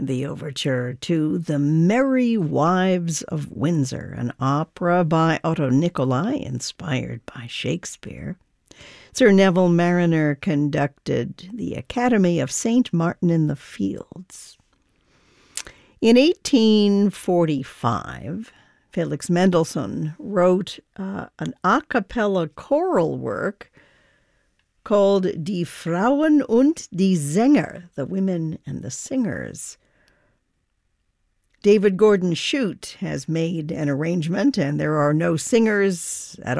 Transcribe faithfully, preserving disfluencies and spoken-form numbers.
the overture to The Merry Wives of Windsor, an opera by Otto Nicolai, inspired by Shakespeare. Sir Neville Marriner conducted the Academy of Saint Martin in the Fields. In eighteen forty-five, Felix Mendelssohn wrote uh, an a cappella choral work called Die Frauen und die Sänger, the Women and the Singers. David Gordon Shute has made an arrangement, and there are no singers at